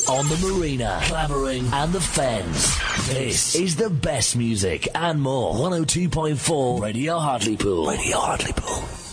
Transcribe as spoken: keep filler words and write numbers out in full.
on the Marina, Clavering and the Fens. This is the best music and more. one oh two point four Radio Hartlepool. Radio Hartlepool.